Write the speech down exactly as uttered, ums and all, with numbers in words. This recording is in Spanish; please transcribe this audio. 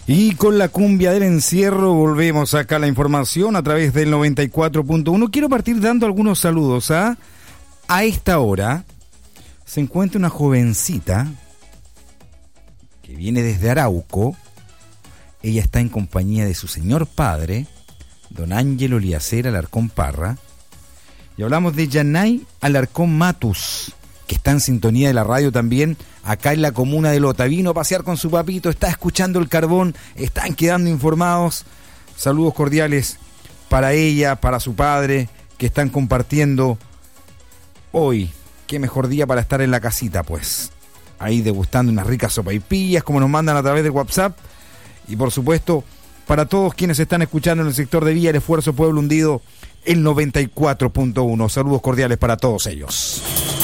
Y con la cumbia del encierro volvemos acá a la información a través del noventa y cuatro punto uno. Quiero partir dando algunos saludos. ¿ah? A esta hora se encuentra una jovencita que viene desde Arauco. Ella está en compañía de su señor padre, don Ángelo Eliezer Alarcón Parra. Y hablamos de Yanay Alarcón Matus, que está en sintonía de la radio también, acá en la comuna de Lota. Vino a pasear con su papito, está escuchando el carbón, están quedando informados. Saludos cordiales para ella, para su padre, que están compartiendo hoy. Qué mejor día para estar en la casita, pues. Ahí degustando unas ricas sopaipillas, como nos mandan a través de WhatsApp. Y por supuesto, para todos quienes están escuchando en el sector de Villa El Esfuerzo, Pueblo Hundido, el noventa y cuatro punto uno. Saludos cordiales para todos ellos.